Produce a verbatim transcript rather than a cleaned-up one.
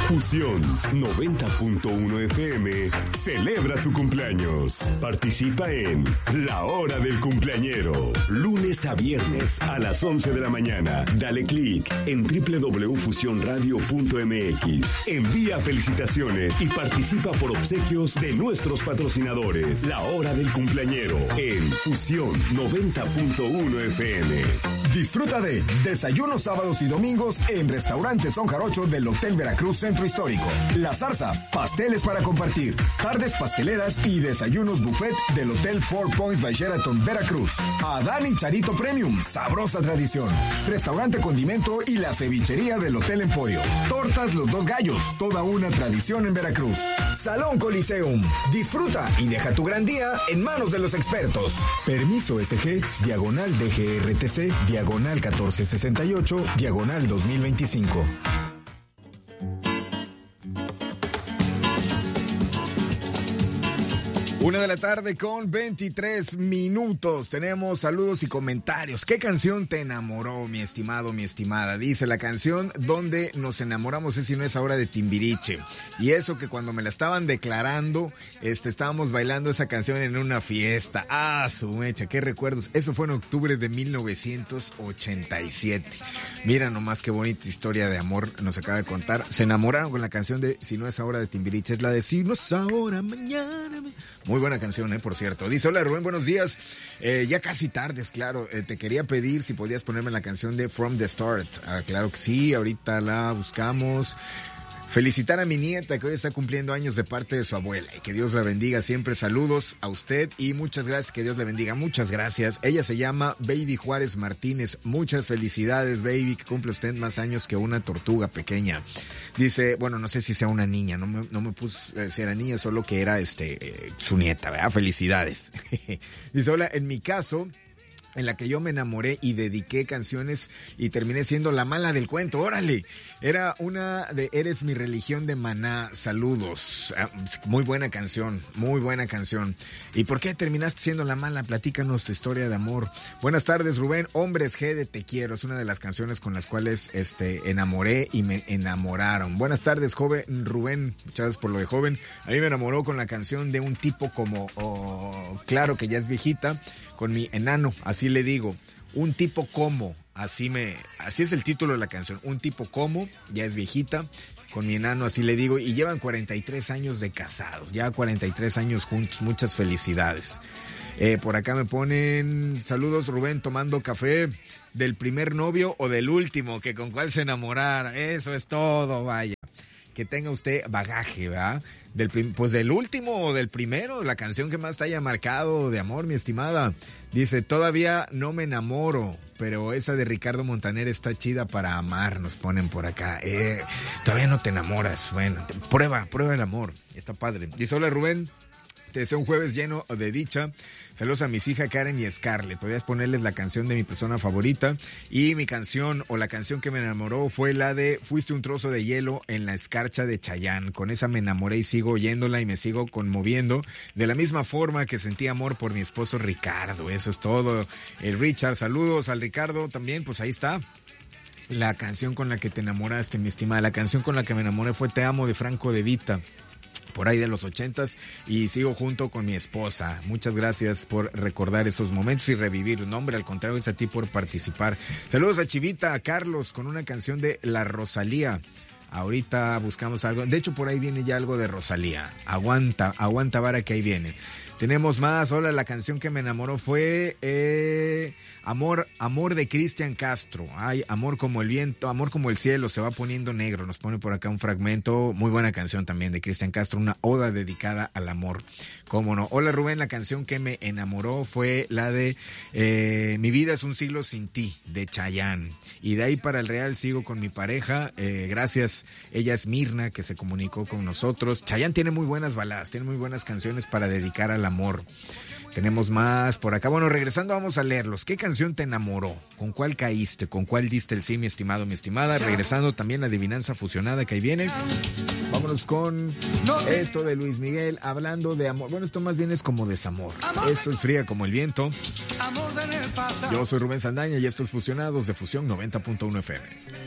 Fusión noventa punto uno F M celebra tu cumpleaños. Participa en La Hora del Cumpleañero. Lunes a viernes a las once de la mañana. Dale clic en doble u doble u doble u punto fusión radio punto m x. Envía felicitaciones y participa por obsequios de nuestros patrocinadores. La Hora del Cumpleañero en Fusión noventa punto uno F M. Disfruta de desayunos sábados y domingos en Restaurante Son Jarocho del Hotel Veracruz Centro Histórico. La Zarza, pasteles para compartir, tardes pasteleras y desayunos buffet del Hotel Four Points by Sheraton Veracruz. Adán y Charito Premium, sabrosa tradición. Restaurante Condimento y la cevichería del Hotel Emporio. Tortas Los Dos Gallos, toda una tradición en Veracruz. Salón Coliseum, disfruta y deja tu gran día en manos de los expertos. Permiso S G, diagonal D G R T C, diagonal catorce sesenta y ocho, diagonal dos mil veinticinco. Una de la tarde con veintitrés minutos. Tenemos saludos y comentarios. ¿Qué canción te enamoró, mi estimado, mi estimada? Dice la canción donde nos enamoramos es Si No Es Ahora de Timbiriche. Y eso que cuando me la estaban declarando, este, estábamos bailando esa canción en una fiesta. Ah, su mecha, qué recuerdos. Eso fue en octubre de mil novecientos ochenta y siete. Mira nomás qué bonita historia de amor nos acaba de contar. Se enamoraron con la canción de Si No Es Ahora de Timbiriche. Es la de Si No Es Ahora, mañana. Muy buena canción, eh, por cierto. Dice, hola Rubén, buenos días. Eh, ya casi tardes, claro. Eh, te quería pedir si podías ponerme la canción de From the Start. Ah, claro que sí, ahorita la buscamos. Felicitar a mi nieta que hoy está cumpliendo años de parte de su abuela y que Dios la bendiga siempre. Saludos a usted y muchas gracias, que Dios la bendiga. Muchas gracias. Ella se llama Baby Juárez Martínez. Muchas felicidades, baby, que cumple usted más años que una tortuga pequeña. Dice, bueno, no sé si sea una niña, no me, no me puse eh, si era niña, solo que era este eh, su nieta, ¿verdad? Felicidades. Dice, hola, en mi caso, en la que yo me enamoré y dediqué canciones y terminé siendo la mala del cuento. ¡Órale! Era una de Eres mi religión de Maná. Saludos. Ah, muy buena canción, muy buena canción. ¿Y por qué terminaste siendo la mala? Platícanos tu historia de amor. Buenas tardes, Rubén. Hombres G de Te Quiero. Es una de las canciones con las cuales este, enamoré y me enamoraron. Buenas tardes, joven Rubén. Muchas gracias por lo de joven. A mí me enamoró con la canción de un tipo como, oh, claro que ya es viejita, con mi enano, así le digo, un tipo como, así me, así es el título de la canción, un tipo como, ya es viejita, con mi enano, así le digo, y llevan cuarenta y tres años de casados, ya cuarenta y tres años juntos, muchas felicidades. Eh, por acá me ponen, saludos Rubén, tomando café, del primer novio o del último, que con cuál se enamorara, eso es todo, vaya. Que tenga usted bagaje, ¿verdad? Del prim- pues del último o del primero, la canción que más te haya marcado de amor, mi estimada. Dice, todavía no me enamoro, pero esa de Ricardo Montaner está chida para amar, nos ponen por acá. Eh, todavía no te enamoras, bueno, te, prueba, prueba el amor, está padre. Dice, hola Rubén, te deseo un jueves lleno de dicha. Saludos a mis hijas Karen y Scarlett. Podrías ponerles la canción de mi persona favorita. Y mi canción o la canción que me enamoró fue la de Fuiste un trozo de hielo en la escarcha de Chayanne. Con esa me enamoré y sigo oyéndola y me sigo conmoviendo. De la misma forma que sentí amor por mi esposo Ricardo. Eso es todo. El Richard, saludos al Ricardo también. Pues ahí está. La canción con la que te enamoraste, mi estimada. La canción con la que me enamoré fue Te Amo de Franco De Vita, por ahí de los ochentas, y sigo junto con mi esposa. Muchas gracias por recordar esos momentos y revivir. No, hombre, al contrario, es a ti por participar. Saludos a Chivita, a Carlos, con una canción de La Rosalía. Ahorita buscamos algo. De hecho, por ahí viene ya algo de Rosalía. Aguanta, aguanta vara que ahí viene. Tenemos más. Hola, la canción que me enamoró fue eh, Amor, Amor de Cristian Castro. Ay, amor como el viento, amor como el cielo, se va poniendo negro. Nos pone por acá un fragmento. Muy buena canción también de Cristian Castro, una oda dedicada al amor. ¿Cómo no? Hola Rubén, la canción que me enamoró fue la de eh, Mi vida es un siglo sin ti, de Chayanne. Y de ahí para el real sigo con mi pareja. Eh, gracias, ella es Mirna, que se comunicó con nosotros. Chayanne tiene muy buenas baladas, tiene muy buenas canciones para dedicar al amor. Tenemos más por acá. Bueno, regresando vamos a leerlos. ¿Qué canción te enamoró? ¿Con cuál caíste? ¿Con cuál diste el sí, mi estimado, mi estimada? Regresando también la adivinanza fusionada que ahí viene. Vámonos con esto de Luis Miguel, hablando de amor. Bueno, esto más bien es como desamor. Esto es Fría como el viento. Yo soy Rubén Saldaña y esto es Fusionados de Fusión noventa punto uno F M.